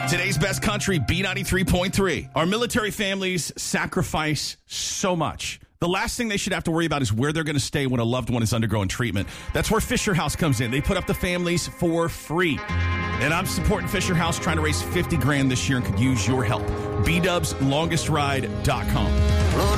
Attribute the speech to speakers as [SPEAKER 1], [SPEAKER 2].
[SPEAKER 1] Today's best country, B93.3. Our military families sacrifice so much. The last thing they should have to worry about is where they're going to stay when a loved one is undergoing treatment. That's where Fisher House comes in. They put up the families for free. And I'm supporting Fisher House, trying to raise $50,000 this year and could use your help. BDubsLongestRide.com.